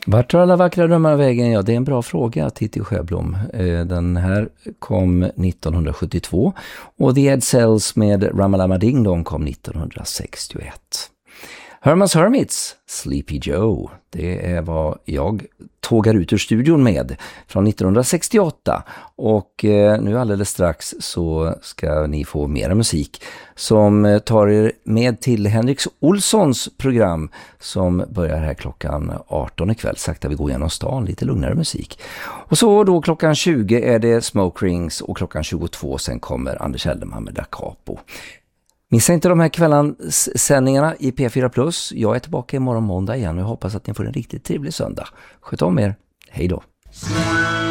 Vart tar alla vackra drömmar vägen? Ja, det är en bra fråga, Titti Sjöblom. Den här kom 1972 och The Ed Cells med Ramalama Ding Dong kom 1961. Herman's Hermits, Sleepy Joe, det är vad jag tågar ut ur studion med från 1968 och nu alldeles strax så ska ni få mera musik som tar er med till Henrik Olssons program som börjar här klockan 18 ikväll. Sakta vi går genom stan, lite lugnare musik. Och så då klockan 20 är det Smoke Rings och klockan 22 sen kommer Anders Helderman med Da Capo. Missa inte de här kvällssändningarna i P4+. Jag är tillbaka imorgon måndag igen och jag hoppas att ni får en riktigt trevlig söndag. Sköt om er. Hej då.